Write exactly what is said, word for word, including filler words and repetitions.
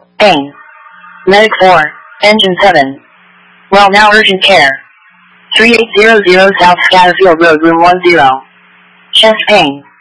Pain. Medic four. Engine seven. Well now urgent care. thirty-eight hundred South Scatterfield Road room ten. Chest pain.